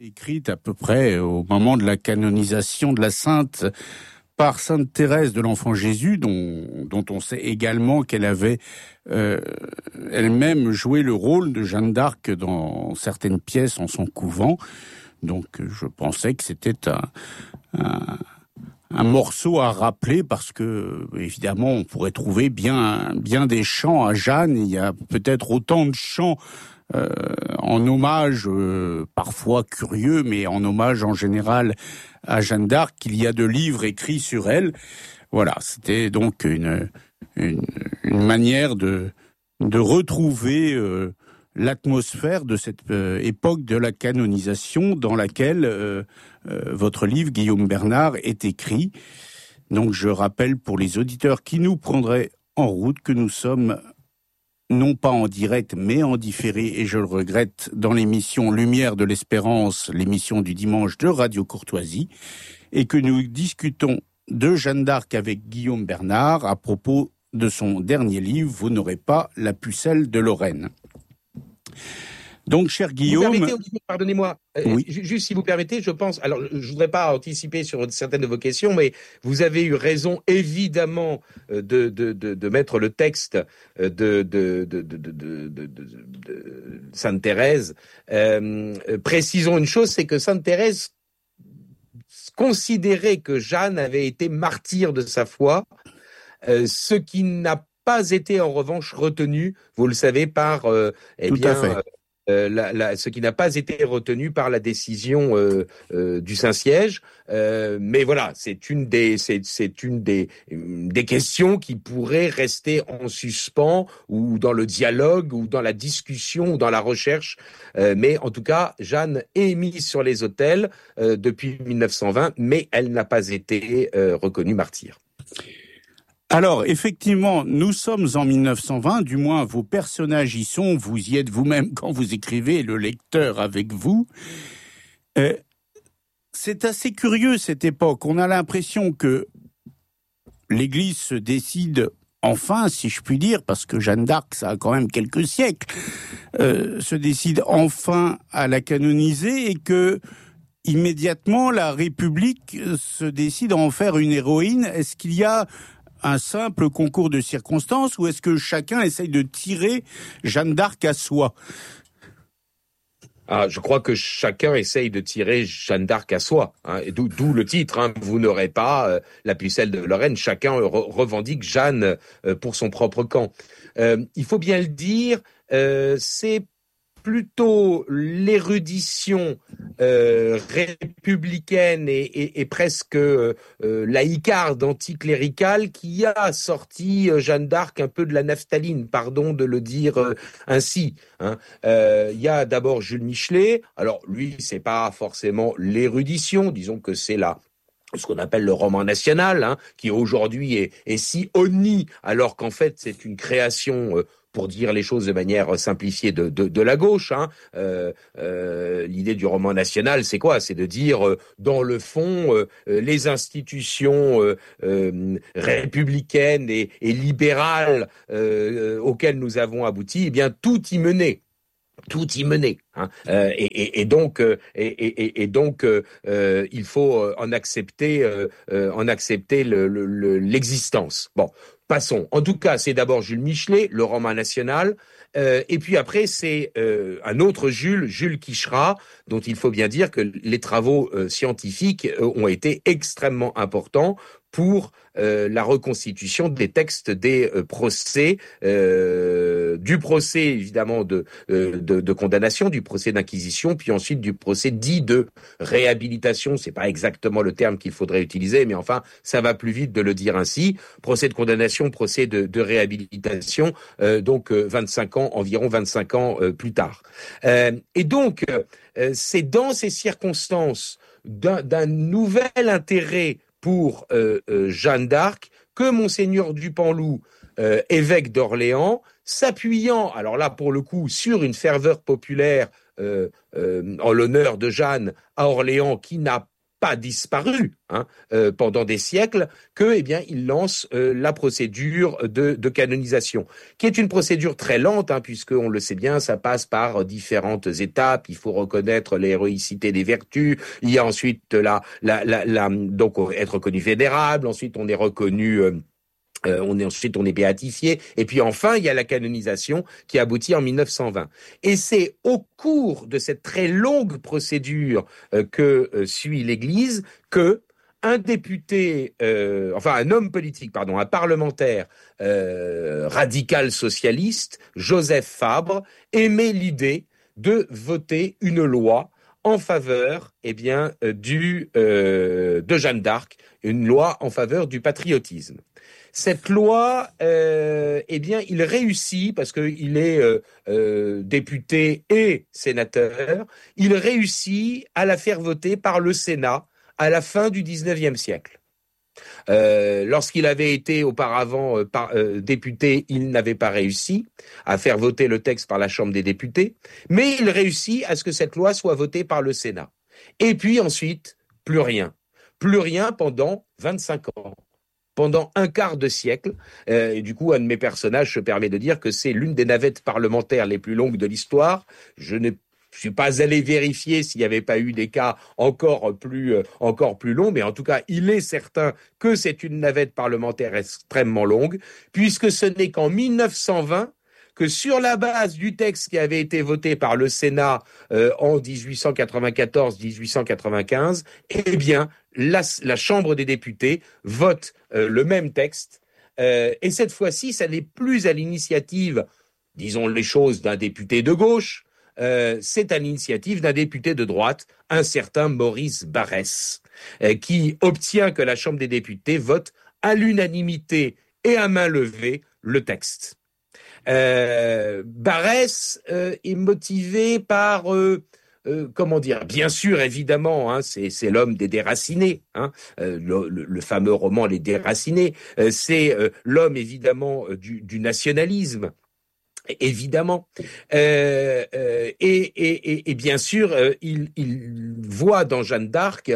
écrite à peu près au moment de la canonisation de la sainte par Sainte Thérèse de l'Enfant Jésus, dont on sait également qu'elle avait elle-même joué le rôle de Jeanne d'Arc dans certaines pièces en son couvent. Donc je pensais que c'était un morceau à rappeler parce que, évidemment, on pourrait trouver bien des chants à Jeanne. Il y a peut-être autant de chants en hommage, parfois curieux, mais en hommage en général à Jeanne d'Arc, qu'il y a de livres écrits sur elle. Voilà, c'était donc une manière de retrouver l'atmosphère de cette époque de la canonisation dans laquelle votre livre, Guillaume Bernard, est écrit. Donc je rappelle pour les auditeurs qui nous prendraient en route que nous sommes non pas en direct, mais en différé, et je le regrette, dans l'émission Lumière de l'Espérance, l'émission du dimanche de Radio Courtoisie, et que nous discutons de Jeanne d'Arc avec Guillaume Bernard à propos de son dernier livre, Vous n'aurez pas la pucelle de Lorraine. Donc, cher Guillaume... Pardonnez-moi, oui. Juste si vous permettez, je pense... Alors, je voudrais pas anticiper sur certaines de vos questions, mais vous avez eu raison, évidemment, de mettre le texte de Sainte Thérèse. Précisons une chose, c'est que Sainte Thérèse considérait que Jeanne avait été martyre de sa foi, ce qui n'a pas été en revanche retenu, vous le savez, par ce qui n'a pas été retenu par la décision du Saint-Siège, mais voilà, c'est une des questions qui pourraient rester en suspens ou dans le dialogue ou dans la discussion ou dans la recherche, mais en tout cas, Jeanne est mise sur les autels depuis 1920, mais elle n'a pas été reconnue martyre. Alors, effectivement, nous sommes en 1920, du moins vos personnages y sont, vous y êtes vous-même quand vous écrivez, le lecteur avec vous. C'est assez curieux cette époque, on a l'impression que l'Église se décide enfin, si je puis dire, parce que Jeanne d'Arc, ça a quand même quelques siècles, se décide enfin à la canoniser et que immédiatement la République se décide à en faire une héroïne. Est-ce qu'il y a un simple concours de circonstances ou est-ce que chacun essaye de tirer Jeanne d'Arc à soi ? Je crois que chacun essaye de tirer Jeanne d'Arc à soi, hein, et d'où le titre, hein, vous n'aurez pas la pucelle de Lorraine. Chacun revendique Jeanne pour son propre camp. Il faut bien le dire, c'est plutôt l'érudition républicaine et presque laïcarde, anticléricale, qui a sorti Jeanne d'Arc un peu de la naphtaline, pardon de le dire ainsi. Hein. Il y a d'abord Jules Michelet. Alors lui, c'est pas forcément l'érudition, disons que c'est ce qu'on appelle le roman national, hein, qui aujourd'hui est si honni, alors qu'en fait c'est une création, pour dire les choses de manière simplifiée, de la gauche. Hein. L'idée du roman national, c'est quoi ? C'est de dire, dans le fond, les institutions républicaines et libérales auxquelles nous avons abouti, eh bien tout y menait. Hein. Et donc, il faut en accepter l'existence. Bon, passons. En tout cas, c'est d'abord Jules Michelet, le roman national, et puis après c'est un autre Jules Quicherat, dont il faut bien dire que les travaux scientifiques ont été extrêmement importants pour la reconstitution des textes des procès, du procès évidemment de condamnation, du procès d'inquisition, puis ensuite du procès dit de réhabilitation. C'est pas exactement le terme qu'il faudrait utiliser, mais enfin ça va plus vite de le dire ainsi. Procès de condamnation, procès de réhabilitation, donc environ 25 ans plus tard. Et donc c'est dans ces circonstances d'un nouvel intérêt pour Jeanne d'Arc que Monseigneur Dupanloup, évêque d'Orléans, s'appuyant, alors là pour le coup, sur une ferveur populaire en l'honneur de Jeanne à Orléans qui n'a pas disparu pendant des siècles, que il lance la procédure de canonisation, qui est une procédure très lente, puisque on le sait bien, ça passe par différentes étapes. Il faut reconnaître l'héroïcité des vertus. Il y a ensuite donc être reconnu vénérable. Ensuite, on est reconnu on est béatifié, et puis enfin il y a la canonisation qui aboutit en 1920. Et c'est au cours de cette très longue procédure que suit l'Église que un parlementaire radical socialiste, Joseph Fabre, émet l'idée de voter une loi en faveur de Jeanne d'Arc, une loi en faveur du patriotisme. Cette loi, il réussit, parce qu'il est député et sénateur, il réussit à la faire voter par le Sénat à la fin du XIXe siècle. Lorsqu'il avait été auparavant député, il n'avait pas réussi à faire voter le texte par la Chambre des députés, mais il réussit à ce que cette loi soit votée par le Sénat. Et puis ensuite, plus rien pendant 25 ans. Pendant un quart de siècle, et du coup, un de mes personnages se permet de dire que c'est l'une des navettes parlementaires les plus longues de l'histoire. Je ne suis pas allé vérifier s'il n'y avait pas eu des cas encore plus longs, mais en tout cas, il est certain que c'est une navette parlementaire extrêmement longue, puisque ce n'est qu'en 1920 que sur la base du texte qui avait été voté par le Sénat en 1894-1895, la Chambre des députés vote le même texte. Et cette fois-ci, ça n'est plus à l'initiative, disons les choses, d'un député de gauche, c'est à l'initiative d'un député de droite, un certain Maurice Barrès, qui obtient que la Chambre des députés vote à l'unanimité et à main levée le texte. Barrès est motivé par bien sûr, évidemment, c'est l'homme des déracinés, le fameux roman Les Déracinés, c'est l'homme évidemment du nationalisme, évidemment, et bien sûr, il voit dans Jeanne d'Arc,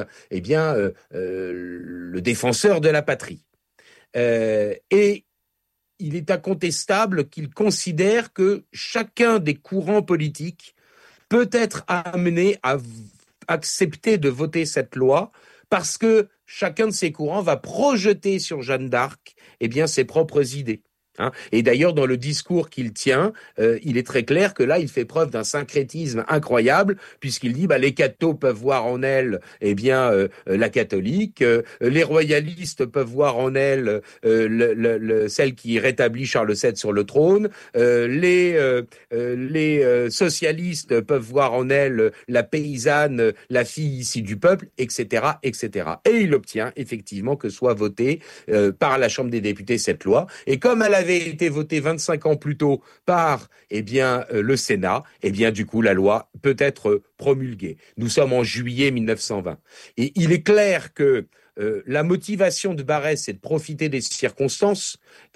le défenseur de la patrie, et il est incontestable qu'il considère que chacun des courants politiques peut être amené à accepter de voter cette loi parce que chacun de ces courants va projeter sur Jeanne d'Arc ses propres idées. Et d'ailleurs, dans le discours qu'il tient, il est très clair que là, il fait preuve d'un syncrétisme incroyable, puisqu'il dit les cathos peuvent voir en elle la catholique, les royalistes peuvent voir en elle celle qui rétablit Charles VII sur le trône, les socialistes peuvent voir en elle la paysanne, la fille issue du peuple, etc., etc. Et il obtient effectivement que soit votée par la Chambre des députés cette loi. Et comme elle avait été votée 25 ans plus tôt par le Sénat, du coup la loi peut être promulguée. Nous sommes en juillet 1920. Et il est clair que la motivation de Barrès, c'est de profiter des circonstances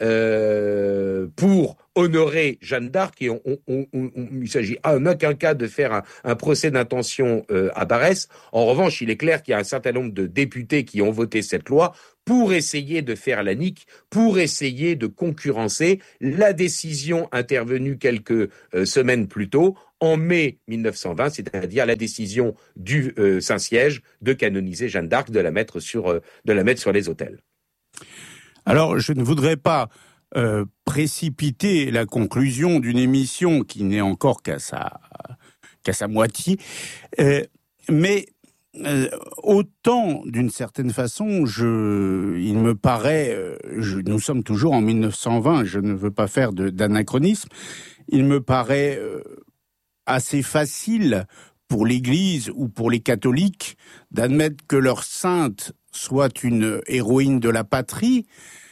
pour honorer Jeanne d'Arc, et il s'agit en aucun cas de faire un procès d'intention à Barrès. En revanche, il est clair qu'il y a un certain nombre de députés qui ont voté cette loi pour essayer de faire la nique, pour essayer de concurrencer la décision intervenue quelques semaines plus tôt, en mai 1920, c'est-à-dire la décision du Saint-Siège de canoniser Jeanne d'Arc, de la mettre sur les autels. Alors, je ne voudrais pas précipiter la conclusion d'une émission qui n'est encore qu'à sa moitié, mais autant, d'une certaine façon, il me paraît, nous sommes toujours en 1920, je ne veux pas faire d'anachronisme, il me paraît assez facile pour l'Église ou pour les catholiques d'admettre que leur sainte soit une héroïne de la patrie,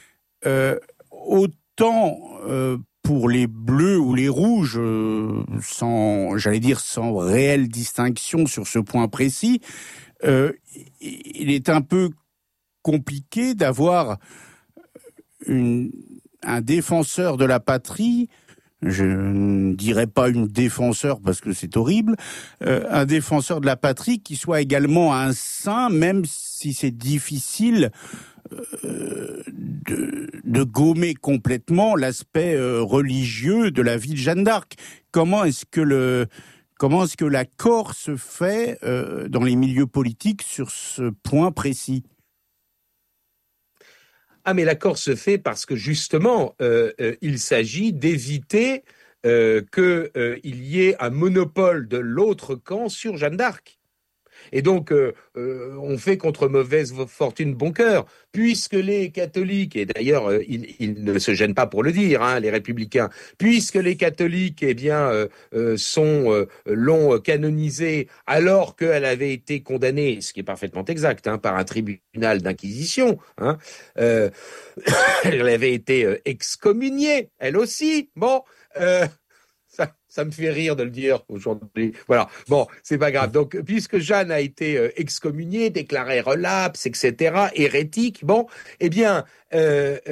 autant pour les bleus ou les rouges, sans réelle distinction sur ce point précis, il est un peu compliqué d'avoir un défenseur de la patrie je ne dirais pas une défenseur parce que c'est horrible, un défenseur de la patrie qui soit également un saint, même si c'est difficile de gommer complètement l'aspect religieux de la vie de Jeanne d'Arc. Comment est-ce que l'accord se fait dans les milieux politiques sur ce point précis? Ah, mais l'accord se fait parce que justement, il s'agit d'éviter qu'il y ait un monopole de l'autre camp sur Jeanne d'Arc. Et donc, on fait contre mauvaise fortune bon cœur, puisque les catholiques, et d'ailleurs, ils ne se gênent pas pour le dire, hein, les républicains, puisque les catholiques, eh bien, l'ont canonisée alors qu'elle avait été condamnée, ce qui est parfaitement exact, hein, par un tribunal d'inquisition, hein, elle avait été excommuniée, elle aussi. Bon. Ça me fait rire de le dire aujourd'hui. Voilà. Bon, c'est pas grave. Donc, puisque Jeanne a été excommuniée, déclarée relapse, etc., hérétique, bon, eh bien, il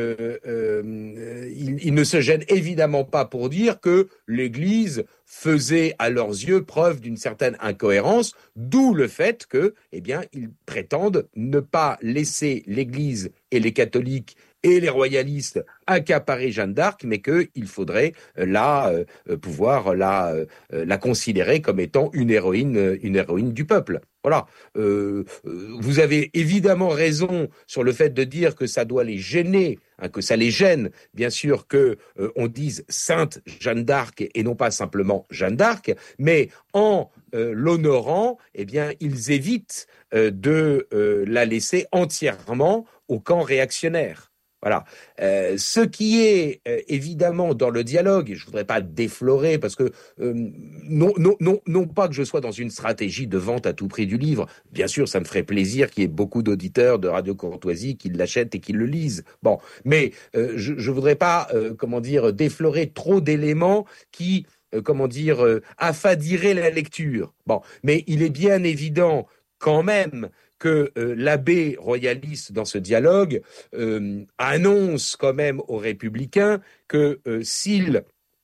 ne se gêne évidemment pas pour dire que l'Église faisait à leurs yeux preuve d'une certaine incohérence, d'où le fait que, eh bien, ils prétendent ne pas laisser l'Église et les catholiques et les royalistes accaparer Jeanne d'Arc, mais qu'il faudrait pouvoir la considérer comme étant une héroïne du peuple. Voilà. Vous avez évidemment raison sur le fait de dire que ça doit les gêner, hein, que ça les gêne, bien sûr, que on dise Sainte Jeanne d'Arc et non pas simplement Jeanne d'Arc, mais en l'honorant, eh bien, ils évitent de la laisser entièrement au camp réactionnaire. Voilà. Ce qui est évidemment dans le dialogue, et je voudrais pas déflorer parce que non pas que je sois dans une stratégie de vente à tout prix du livre. Bien sûr, ça me ferait plaisir qu'il y ait beaucoup d'auditeurs de Radio Courtoisie qui l'achètent et qui le lisent. Bon, mais je voudrais pas déflorer trop d'éléments qui affadiraient la lecture. Bon, mais il est bien évident quand même que l'abbé royaliste dans ce dialogue annonce quand même aux républicains que s'ils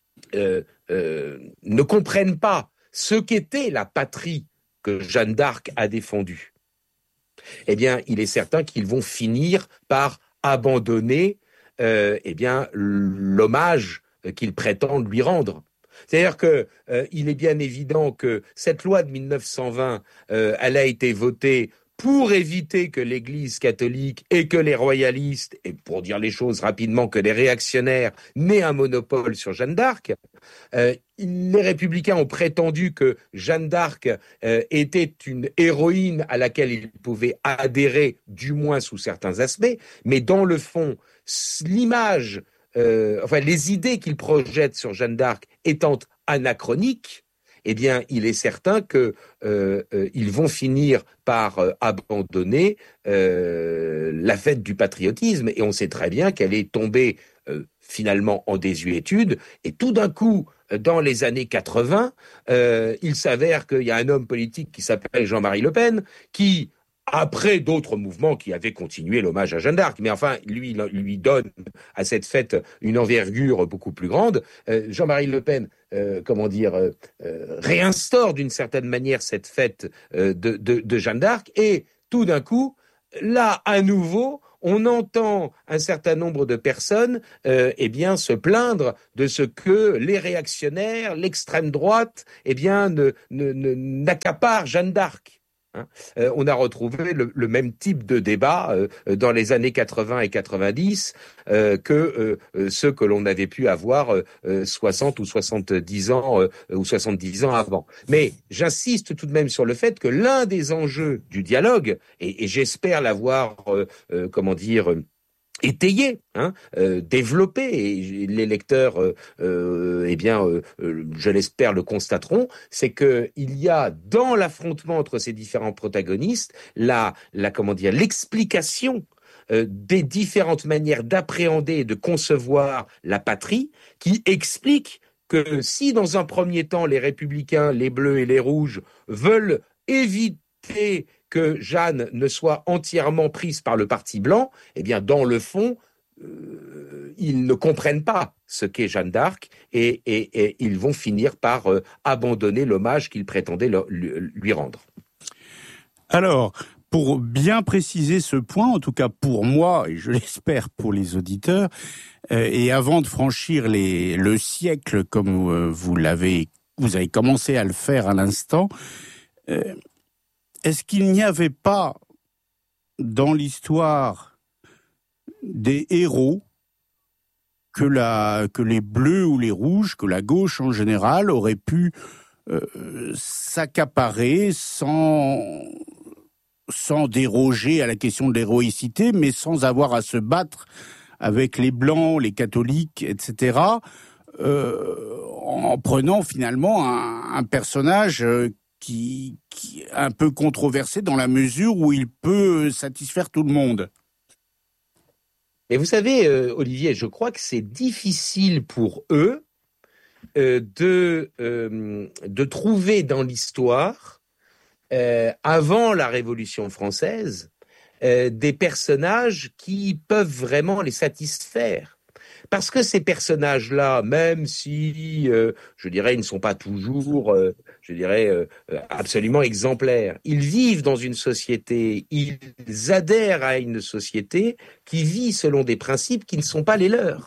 ne comprennent pas ce qu'était la patrie que Jeanne d'Arc a défendue, eh bien, il est certain qu'ils vont finir par abandonner l'hommage qu'ils prétendent lui rendre. C'est-à-dire que il est bien évident que cette loi de 1920, elle a été votée pour éviter que l'Église catholique et que les royalistes, et pour dire les choses rapidement, que les réactionnaires n'aient un monopole sur Jeanne d'Arc. Les républicains ont prétendu que Jeanne d'Arc était une héroïne à laquelle ils pouvaient adhérer, du moins sous certains aspects, mais dans le fond, l'image, les idées qu'ils projettent sur Jeanne d'Arc étant anachroniques, eh bien, il est certain que ils vont finir par abandonner la fête du patriotisme. Et on sait très bien qu'elle est tombée finalement en désuétude. Et tout d'un coup, dans les années 80, il s'avère qu'il y a un homme politique qui s'appelle Jean-Marie Le Pen, qui, après d'autres mouvements qui avaient continué l'hommage à Jeanne d'Arc, mais enfin, lui donne à cette fête une envergure beaucoup plus grande. Jean-Marie Le Pen, réinstaure d'une certaine manière cette fête de Jeanne d'Arc, et tout d'un coup, là, à nouveau, on entend un certain nombre de personnes se plaindre de ce que les réactionnaires, l'extrême droite, n'accaparent Jeanne d'Arc. On a retrouvé le même type de débat dans les années 80 et 90 que ceux que l'on avait pu avoir 60 ou 70 ans ou 70 ans avant. Mais j'insiste tout de même sur le fait que l'un des enjeux du dialogue, et j'espère l'avoir étayé, développé, et les lecteurs, je l'espère, le constateront, c'est que il y a dans l'affrontement entre ces différents protagonistes l'explication des différentes manières d'appréhender et de concevoir la patrie, qui explique que si dans un premier temps les républicains, les bleus et les rouges veulent éviter que Jeanne ne soit entièrement prise par le parti blanc, eh bien, dans le fond, ils ne comprennent pas ce qu'est Jeanne d'Arc et ils vont finir par abandonner l'hommage qu'ils prétendaient lui rendre. Alors, pour bien préciser ce point, en tout cas pour moi, et je l'espère pour les auditeurs, et avant de franchir le siècle comme vous avez commencé à le faire à l'instant, est-ce qu'il n'y avait pas dans l'histoire des héros que les bleus ou les rouges, que la gauche en général aurait pu s'accaparer sans déroger à la question de l'héroïcité, mais sans avoir à se battre avec les blancs, les catholiques, etc., en prenant finalement un personnage qui est un peu controversé dans la mesure où il peut satisfaire tout le monde. Et vous savez, Olivier, je crois que c'est difficile pour eux de trouver dans l'histoire, avant la Révolution française, des personnages qui peuvent vraiment les satisfaire. Parce que ces personnages-là, même si, je dirais, ils ne sont pas toujours, absolument exemplaires, ils vivent dans une société, ils adhèrent à une société qui vit selon des principes qui ne sont pas les leurs.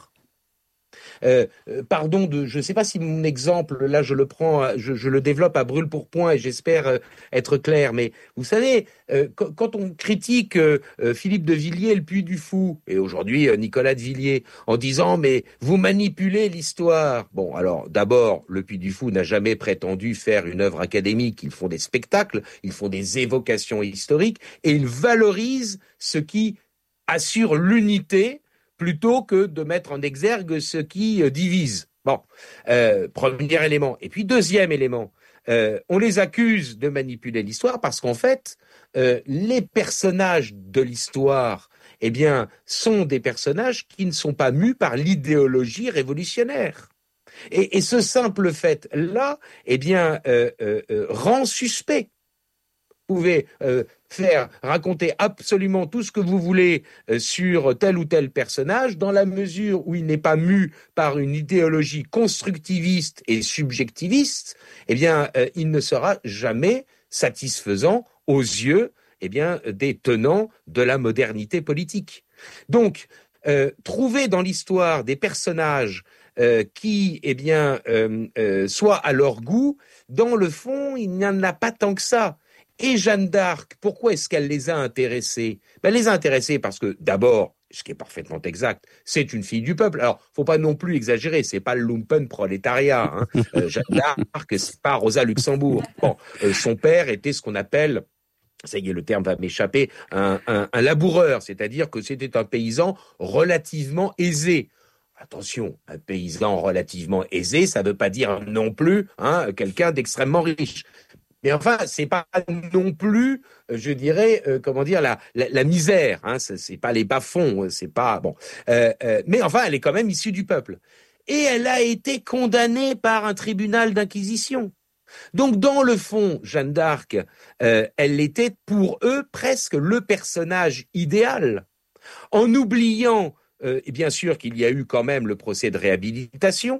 Je ne sais pas si mon exemple, là je le prends, je le développe à brûle-pourpoint et j'espère être clair, mais vous savez, quand on critique Philippe de Villiers, le Puy du Fou, et aujourd'hui Nicolas de Villiers, en disant mais vous manipulez l'histoire. Bon, alors d'abord, le Puy du Fou n'a jamais prétendu faire une œuvre académique, ils font des spectacles, ils font des évocations historiques, et ils valorisent ce qui assure l'unité, plutôt que de mettre en exergue ce qui divise. Bon, premier élément. Et puis deuxième élément, on les accuse de manipuler l'histoire parce qu'en fait, les personnages de l'histoire, eh bien, sont des personnages qui ne sont pas mus par l'idéologie révolutionnaire. Et ce simple fait-là, eh bien, rend suspect. Vous pouvez raconter absolument tout ce que vous voulez sur tel ou tel personnage, dans la mesure où il n'est pas mu par une idéologie constructiviste et subjectiviste, eh bien, il ne sera jamais satisfaisant aux yeux, eh bien, des tenants de la modernité politique. Donc, trouver dans l'histoire des personnages qui, eh bien, soient à leur goût, dans le fond, il n'y en a pas tant que ça. Et Jeanne d'Arc, pourquoi est-ce qu'elle les a intéressés ? Elle les a intéressés parce que, d'abord, ce qui est parfaitement exact, c'est une fille du peuple. Alors, faut pas non plus exagérer, c'est pas le lumpen prolétariat. Jeanne d'Arc, c'est pas Rosa Luxembourg. Bon, son père était ce qu'on appelle, ça y est, le terme va m'échapper, un laboureur, c'est-à-dire que c'était un paysan relativement aisé. Attention, un paysan relativement aisé, ça ne veut pas dire non plus quelqu'un d'extrêmement riche. Mais enfin, c'est pas non plus, je dirais, la misère. C'est pas les bas-fonds, c'est pas bon. Mais enfin, elle est quand même issue du peuple. Et elle a été condamnée par un tribunal d'inquisition. Donc, dans le fond, Jeanne d'Arc, elle était pour eux presque le personnage idéal, en oubliant, et bien sûr, qu'il y a eu quand même le procès de réhabilitation.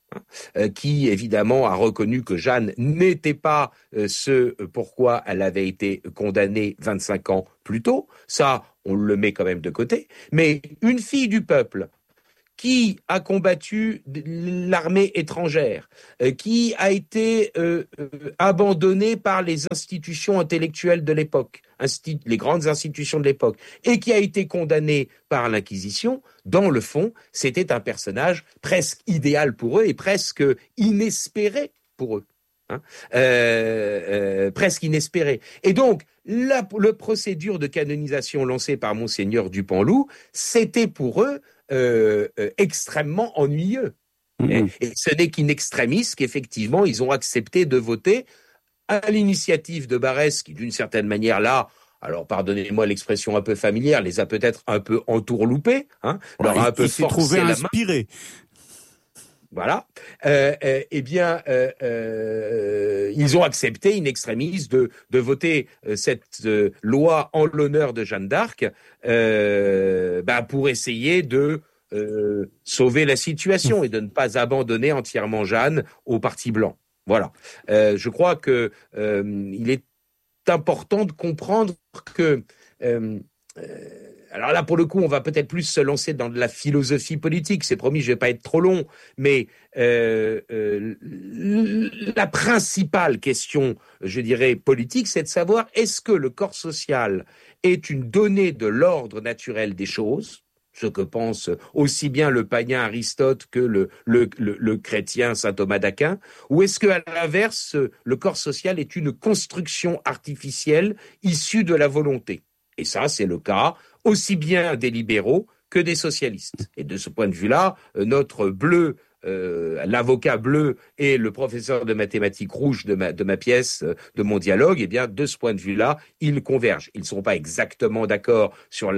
Qui évidemment a reconnu que Jeanne n'était pas ce pourquoi elle avait été condamnée 25 ans plus tôt. Ça, on le met quand même de côté. Mais une fille du peuple qui a combattu l'armée étrangère, qui a été abandonnée par les institutions intellectuelles de l'époque, les grandes institutions de l'époque, et qui a été condamnée par l'Inquisition, dans le fond, c'était un personnage presque idéal pour eux et presque inespéré pour eux. Presque inespéré. Et donc, la procédure de canonisation lancée par Monseigneur Dupanloup, c'était pour eux extrêmement ennuyeux. Et ce n'est qu'in extremis qu'effectivement, ils ont accepté de voter à l'initiative de Barrès, qui d'une certaine manière là, alors pardonnez-moi l'expression un peu familière, les a peut-être un peu entourloupés, leur a un peu il s'est forcé trouvé la main. inspiré. voilà, eh bien, ils ont accepté in extremis de voter cette loi en l'honneur de Jeanne d'Arc pour essayer de sauver la situation et de ne pas abandonner entièrement Jeanne au parti blanc. Voilà. Je crois que il est important de comprendre que alors là, pour le coup, on va peut-être plus se lancer dans de la philosophie politique. C'est promis, je vais pas être trop long, mais la principale question, je dirais, politique, c'est de savoir est-ce que le corps social est une donnée de l'ordre naturel des choses, ce que pense aussi bien le païen Aristote que le chrétien saint Thomas d'Aquin, ou est-ce qu'à l'inverse, le corps social est une construction artificielle issue de la volonté? Et ça, c'est le cas aussi bien des libéraux que des socialistes. Et de ce point de vue-là, notre bleu, l'avocat bleu et le professeur de mathématiques rouge de ma pièce, de mon dialogue, eh bien, de ce point de vue-là, ils convergent. Ils ne sont pas exactement d'accord sur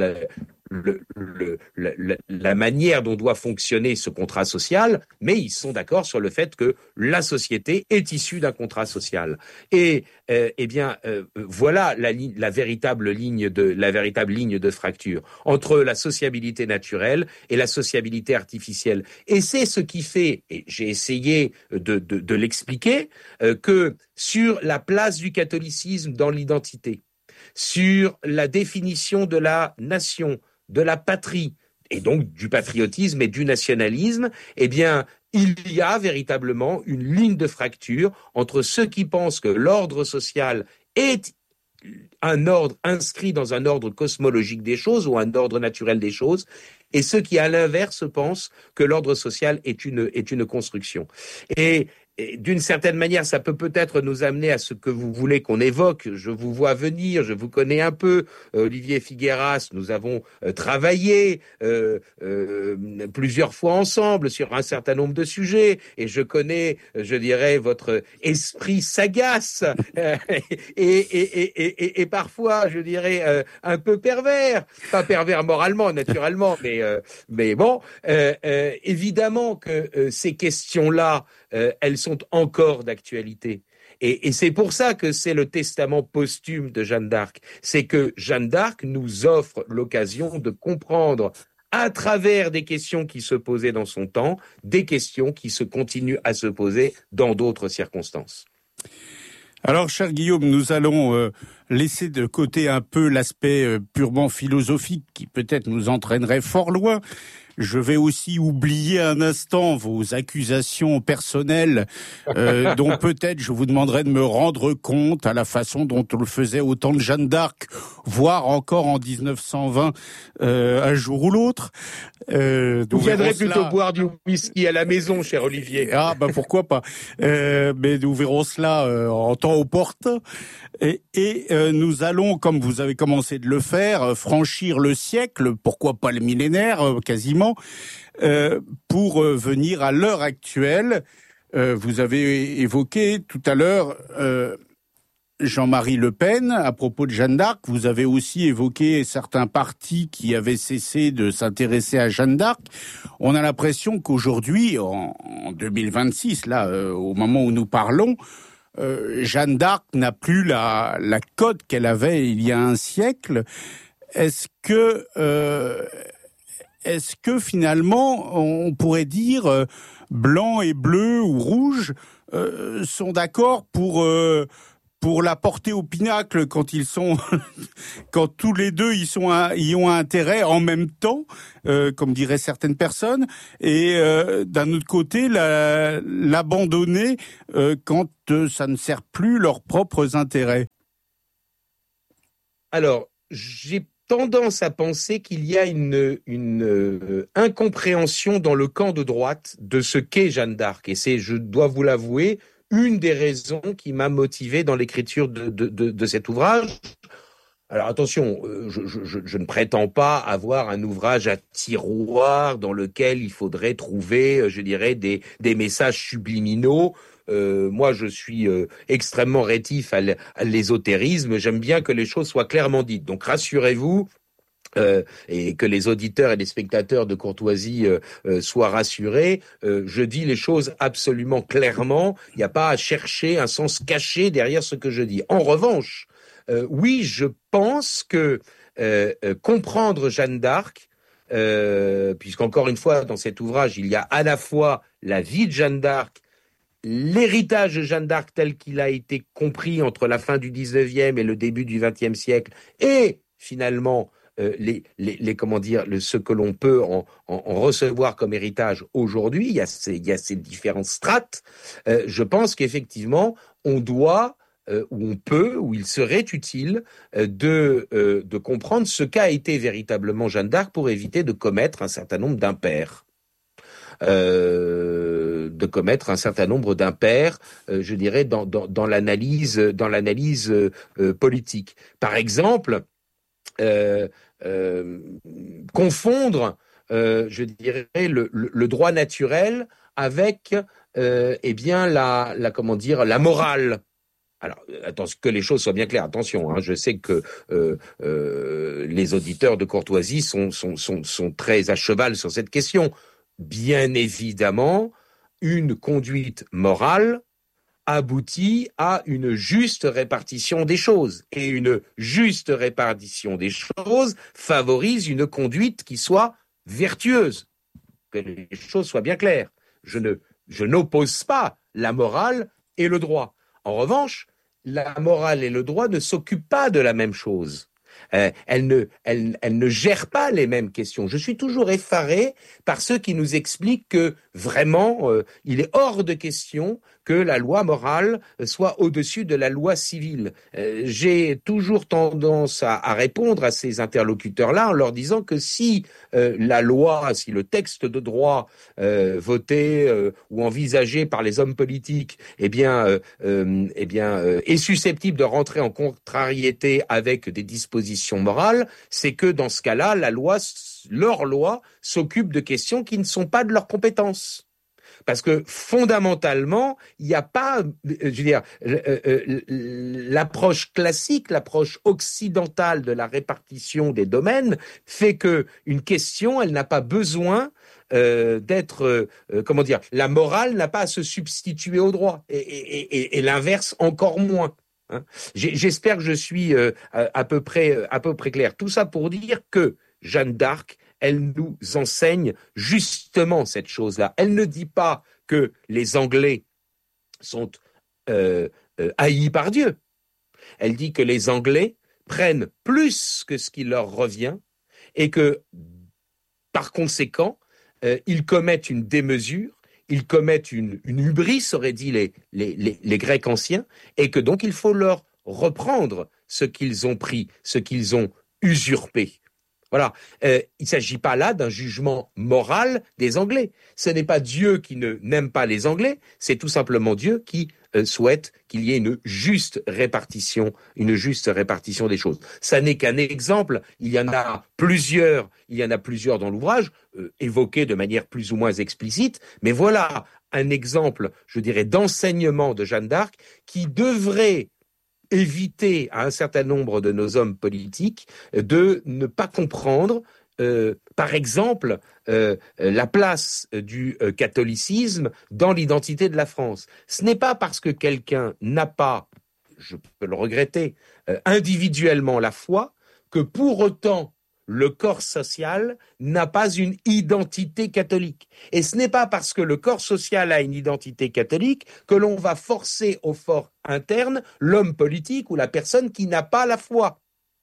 la manière dont doit fonctionner ce contrat social, mais ils sont d'accord sur le fait que la société est issue d'un contrat social. Et voilà la véritable ligne de fracture entre la sociabilité naturelle et la sociabilité artificielle. Et c'est ce qui fait, et j'ai essayé de l'expliquer, que sur la place du catholicisme dans l'identité, sur la définition de la nation, de la patrie, et donc du patriotisme et du nationalisme, eh bien, il y a véritablement une ligne de fracture entre ceux qui pensent que l'ordre social est un ordre inscrit dans un ordre cosmologique des choses ou un ordre naturel des choses, et ceux qui, à l'inverse, pensent que l'ordre social est une construction. Et d'une certaine manière, ça peut-être nous amener à ce que vous voulez qu'on évoque. Je vous vois venir, je vous connais un peu. Olivier Figueras, nous avons travaillé plusieurs fois ensemble sur un certain nombre de sujets, et je connais, je dirais, votre esprit sagace et parfois, je dirais, un peu pervers. Pas pervers moralement, naturellement, mais bon, évidemment que ces questions-là, elles sont encore d'actualité. Et c'est pour ça que c'est le testament posthume de Jeanne d'Arc. C'est que Jeanne d'Arc nous offre l'occasion de comprendre, à travers des questions qui se posaient dans son temps, des questions qui se continuent à se poser dans d'autres circonstances. Alors, cher Guillaume, nous allons laisser de côté un peu l'aspect purement philosophique qui peut-être nous entraînerait fort loin. Je vais aussi oublier un instant vos accusations personnelles, dont peut-être je vous demanderai de me rendre compte à la façon dont on le faisait au temps de Jeanne d'Arc, voire encore en 1920, un jour ou l'autre. Vous viendrez plutôt boire du whisky à la maison, cher Olivier. Ah, pourquoi pas. Mais nous verrons cela en temps opportun. Et nous allons, comme vous avez commencé de le faire, franchir le siècle, pourquoi pas le millénaire, quasiment, pour venir à l'heure actuelle. Vous avez évoqué tout à l'heure Jean-Marie Le Pen à propos de Jeanne d'Arc. Vous avez aussi évoqué certains partis qui avaient cessé de s'intéresser à Jeanne d'Arc. On a l'impression qu'aujourd'hui, en 2026, là, au moment où nous parlons, Jeanne d'Arc n'a plus la cote qu'elle avait il y a un siècle. Est-ce que finalement, on pourrait dire blanc et bleu ou rouge sont d'accord pour la porter au pinacle quand ils sont, quand tous les deux y ont intérêt en même temps, comme diraient certaines personnes, et d'un autre côté l'abandonner quand ça ne sert plus leurs propres intérêts. Alors, j'ai tendance à penser qu'il y a une incompréhension dans le camp de droite de ce qu'est Jeanne d'Arc, et c'est, je dois vous l'avouer, une des raisons qui m'a motivé dans l'écriture de cet ouvrage. Alors attention, je ne prétends pas avoir un ouvrage à tiroir dans lequel il faudrait trouver, je dirais, des messages subliminaux. Moi, je suis extrêmement rétif à l'ésotérisme. J'aime bien que les choses soient clairement dites. Donc rassurez-vous, et que les auditeurs et les spectateurs de Courtoisie soient rassurés, je dis les choses absolument clairement. Il n'y a pas à chercher un sens caché derrière ce que je dis. En revanche, oui, je pense que comprendre Jeanne d'Arc, puisqu'encore une fois, dans cet ouvrage, il y a à la fois la vie de Jeanne d'Arc, l'héritage de Jeanne d'Arc tel qu'il a été compris entre la fin du 19e et le début du 20e siècle, et finalement ce que l'on peut en recevoir comme héritage aujourd'hui. Il y a ces différentes strates. Je pense qu'effectivement, on doit, ou on peut, ou il serait utile de comprendre ce qu'a été véritablement Jeanne d'Arc pour éviter de commettre un certain nombre d'impairs. Je dirais, dans l'analyse politique. Par exemple, confondre, je dirais, le droit naturel avec, la morale. Alors, attention, que les choses soient bien claires. Attention, je sais que les auditeurs de Courtoisie sont très à cheval sur cette question. Bien évidemment, une conduite morale aboutit à une juste répartition des choses. Et une juste répartition des choses favorise une conduite qui soit vertueuse. Que les choses soient bien claires. Je n'oppose pas la morale et le droit. En revanche, la morale et le droit ne s'occupent pas de la même chose. Elle ne gère pas les mêmes questions. Je suis toujours effaré par ceux qui nous expliquent que vraiment, il est hors de question que la loi morale soit au-dessus de la loi civile. J'ai toujours tendance à répondre à ces interlocuteurs-là en leur disant que si la loi, si le texte de droit voté ou envisagé par les hommes politiques, est susceptible de rentrer en contrariété avec des dispositions morales, c'est que dans ce cas-là, leur loi s'occupe de questions qui ne sont pas de leur compétence. Parce que fondamentalement, il n'y a pas, l'approche classique, l'approche occidentale de la répartition des domaines fait que une question, elle n'a pas besoin d'être, la morale n'a pas à se substituer au droit, et l'inverse encore moins. J'espère que je suis à peu près clair. Tout ça pour dire que Jeanne d'Arc, elle nous enseigne justement cette chose-là. Elle ne dit pas que les Anglais sont haïs par Dieu. Elle dit que les Anglais prennent plus que ce qui leur revient et que, par conséquent, ils commettent une démesure, ils commettent une hubris, auraient dit les Grecs anciens, et que donc il faut leur reprendre ce qu'ils ont pris, ce qu'ils ont usurpé. Voilà, il ne s'agit pas là d'un jugement moral des Anglais. Ce n'est pas Dieu qui n'aime pas les Anglais, c'est tout simplement Dieu qui souhaite qu'il y ait une juste répartition des choses. Ça n'est qu'un exemple, il y en a plusieurs dans l'ouvrage, évoqués de manière plus ou moins explicite, mais voilà un exemple, je dirais, d'enseignement de Jeanne d'Arc qui devrait éviter à un certain nombre de nos hommes politiques de ne pas comprendre, par exemple, la place du catholicisme dans l'identité de la France. Ce n'est pas parce que quelqu'un n'a pas, je peux le regretter, individuellement la foi, que pour autant le corps social n'a pas une identité catholique. Et ce n'est pas parce que le corps social a une identité catholique que l'on va forcer au fort interne l'homme politique ou la personne qui n'a pas la foi.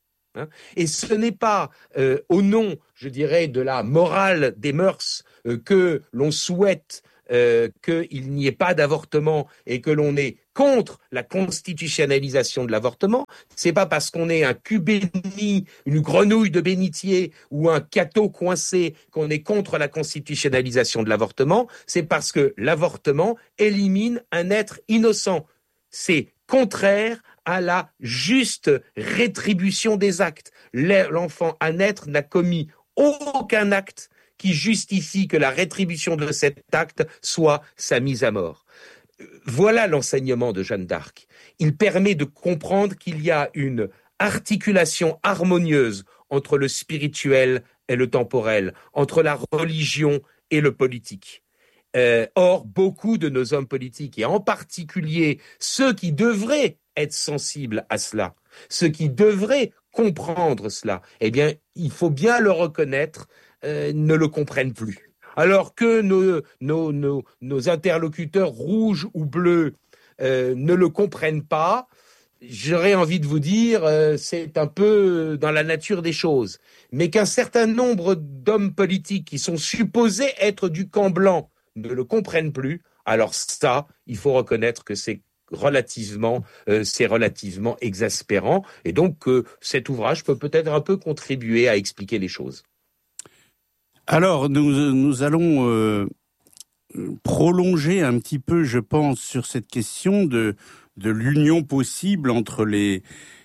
Et ce n'est pas au nom, je dirais, de la morale des mœurs que l'on souhaite qu'il n'y ait pas d'avortement et que l'on est contre la constitutionnalisation de l'avortement. C'est pas parce qu'on est un cul béni, une grenouille de bénitier ou un cateau coincé qu'on est contre la constitutionnalisation de l'avortement. C'est parce que l'avortement élimine un être innocent. C'est contraire à la juste rétribution des actes. L'enfant à naître n'a commis aucun acte qui justifie que la rétribution de cet acte soit sa mise à mort. Voilà l'enseignement de Jeanne d'Arc. Il permet de comprendre qu'il y a une articulation harmonieuse entre le spirituel et le temporel, entre la religion et le politique. Or, beaucoup de nos hommes politiques, et en particulier ceux qui devraient être sensibles à cela, ceux qui devraient comprendre cela, eh bien, il faut bien le reconnaître, ne le comprennent plus. Alors que nos interlocuteurs rouges ou bleus ne le comprennent pas, j'aurais envie de vous dire, c'est un peu dans la nature des choses. Mais qu'un certain nombre d'hommes politiques qui sont supposés être du camp blanc ne le comprennent plus, alors ça, il faut reconnaître que c'est relativement exaspérant. Et donc, cet ouvrage peut peut-être un peu contribuer à expliquer les choses. Alors, nous allons prolonger un petit peu, je pense, sur cette question de l'union possible entre les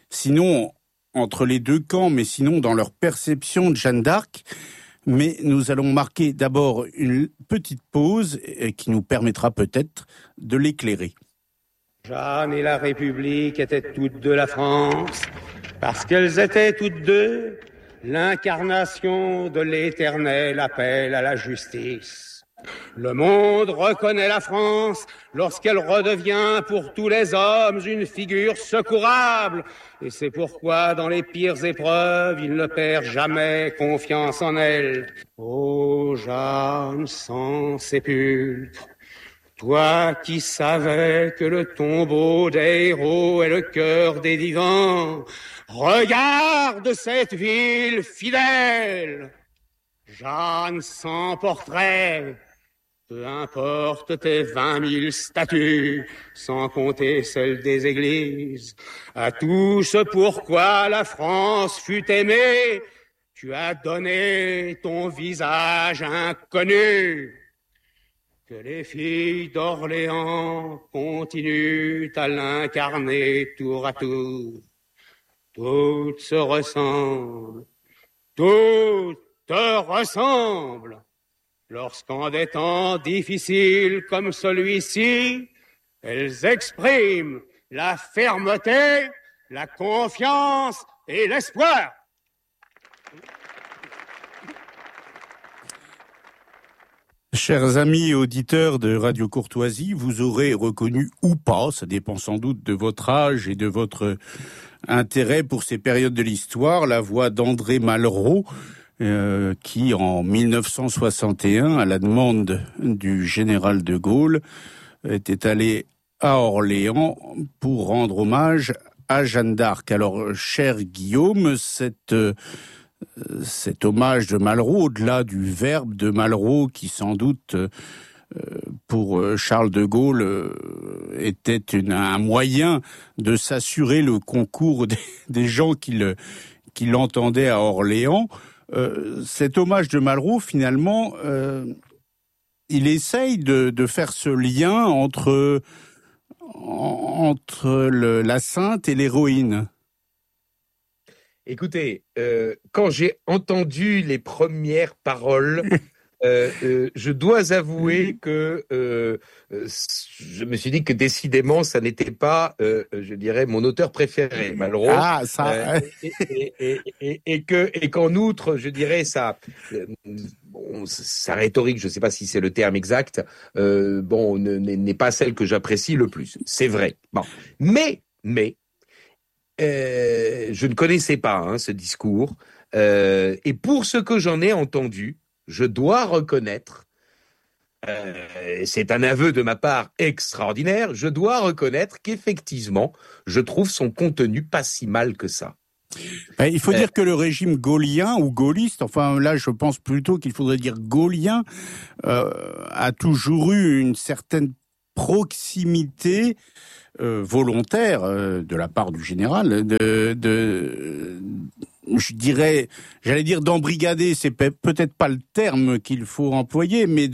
deux camps, mais sinon dans leur perception de Jeanne d'Arc. Mais nous allons marquer d'abord une petite pause qui nous permettra peut-être de l'éclairer. Jeanne et la République étaient toutes deux la France, parce qu'elles étaient toutes deux l'incarnation de l'éternel appel à la justice. Le monde reconnaît la France lorsqu'elle redevient pour tous les hommes une figure secourable. Et c'est pourquoi dans les pires épreuves, il ne perd jamais confiance en elle. Ô Jeanne sans sépulcre, toi qui savais que le tombeau des héros est le cœur des vivants, regarde cette ville fidèle. Jeanne sans portrait, peu importe tes 20 000 statues, sans compter celles des églises, à tout ce pourquoi la France fut aimée, tu as donné ton visage inconnu. Que les filles d'Orléans continuent à l'incarner tour à tour. Toutes se ressemblent, toutes te ressemblent. Lorsqu'en des temps difficiles comme celui-ci, elles expriment la fermeté, la confiance et l'espoir. Chers amis auditeurs de Radio Courtoisie, vous aurez reconnu ou pas, ça dépend sans doute de votre âge et de votre intérêt pour ces périodes de l'histoire, la voix d'André Malraux, qui en 1961, à la demande du général de Gaulle, était allé à Orléans pour rendre hommage à Jeanne d'Arc. Alors, cher Guillaume, cet hommage de Malraux, au-delà du verbe de Malraux, qui sans doute pour Charles de Gaulle était un moyen de s'assurer le concours des gens qui l'entendaient à Orléans, cet hommage de Malraux, finalement, il essaye de faire ce lien entre la sainte et l'héroïne. Écoutez, quand j'ai entendu les premières paroles, je dois avouer que je me suis dit que décidément, ça n'était pas, je dirais, mon auteur préféré, Malraux. Ah, ça. Et qu'en outre, je dirais, sa rhétorique, je ne sais pas si c'est le terme exact, n'est pas celle que j'apprécie le plus. C'est vrai. Bon, mais je ne connaissais pas ce discours, et pour ce que j'en ai entendu, je dois reconnaître, c'est un aveu de ma part extraordinaire, je dois reconnaître qu'effectivement, je trouve son contenu pas si mal que ça. Il faut dire que le régime gaullien ou gaulliste, enfin là je pense plutôt qu'il faudrait dire gaullien, a toujours eu une certaine proximité volontaire de la part du général j'allais dire d'embrigader, c'est peut-être pas le terme qu'il faut employer, mais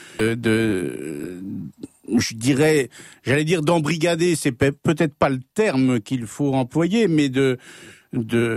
j'allais dire d'embrigader, c'est peut-être pas le terme qu'il faut employer, mais